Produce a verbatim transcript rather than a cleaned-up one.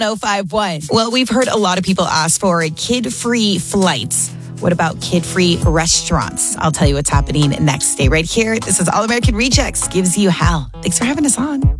oh five one. Well, we've heard a lot of people ask for kid-free flights. What about kid-free restaurants? I'll tell you what's happening next. Stay right here. This is All American Rejects gives you hell. Thanks for having us on.